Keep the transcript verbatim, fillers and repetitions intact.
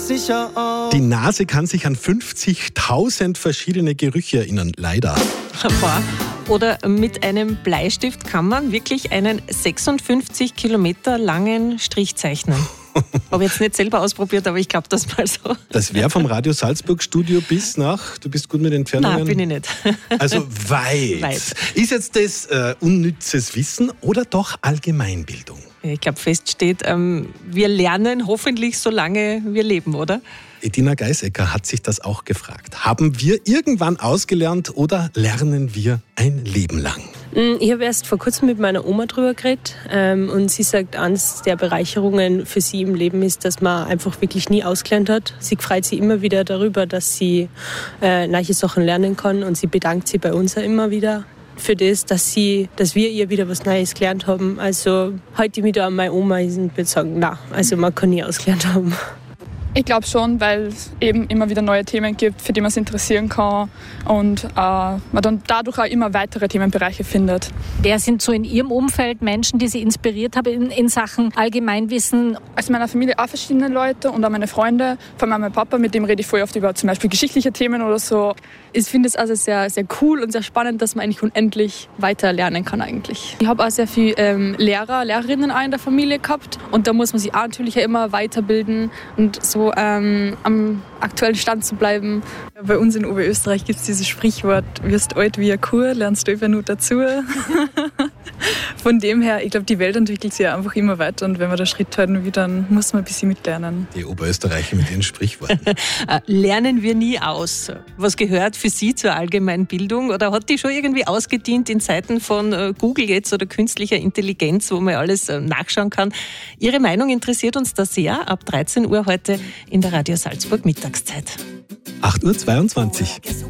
sicher auch. Die Nase kann sich an fünfzigtausend verschiedene Gerüche erinnern, leider. Oder mit einem Bleistift kann man wirklich einen sechsundfünfzig Kilometer langen Strich zeichnen. Habe jetzt nicht selber ausprobiert, aber ich glaube das mal so. Das wäre vom Radio Salzburg Studio bis nach, du bist gut mit Entfernungen? Nein, bin ich nicht. Also weit. Weit. Ist jetzt das äh, unnützes Wissen oder doch Allgemeinbildung? Ich glaube, fest steht, ähm, wir lernen hoffentlich, solange wir leben, oder? Edina Geisecker hat sich das auch gefragt. Haben wir irgendwann ausgelernt oder lernen wir ein Leben lang? Ich habe erst vor kurzem mit meiner Oma drüber geredet ähm, und sie sagt, eines der Bereicherungen für sie im Leben ist, dass man einfach wirklich nie ausgelernt hat. Sie freut sich immer wieder darüber, dass sie äh, neue Sachen lernen kann und sie bedankt sich bei uns auch immer wieder für das, dass, sie, dass wir ihr wieder was Neues gelernt haben. Also halte ich mich da an meine Oma und würde sagen, nein, also man kann nie ausgelernt haben. Ich glaube schon, weil es eben immer wieder neue Themen gibt, für die man sich interessieren kann und äh, man dann dadurch auch immer weitere Themenbereiche findet. Wer sind so in Ihrem Umfeld Menschen, die Sie inspiriert haben in, in Sachen Allgemeinwissen? Also in meiner Familie auch verschiedene Leute und auch meine Freunde, vor allem mein Papa, mit dem rede ich voll oft über zum Beispiel geschichtliche Themen oder so. Ich finde es also sehr, sehr cool und sehr spannend, dass man eigentlich unendlich weiter lernen kann eigentlich. Ich habe auch sehr viele ähm, Lehrer, Lehrerinnen auch in der Familie gehabt und da muss man sich auch natürlich ja immer weiterbilden und so ähm, am aktuellen Stand zu bleiben. Bei uns in Oberösterreich gibt es dieses Sprichwort, wirst alt wie eine Kuh, lernst du immer nur dazu. Von dem her, ich glaube, die Welt entwickelt sich ja einfach immer weiter und wenn man da Schritt halten will, dann muss man ein bisschen mitlernen. Die Oberösterreicher mit ihren Sprichworten. Lernen wir nie aus. Was gehört für Sie zur Allgemeinbildung oder hat die schon irgendwie ausgedient in Zeiten von Google jetzt oder künstlicher Intelligenz, wo man alles nachschauen kann? Ihre Meinung interessiert uns da sehr. Ab dreizehn Uhr heute in der Radio Salzburg Mittagszeit. acht Uhr zweiundzwanzig.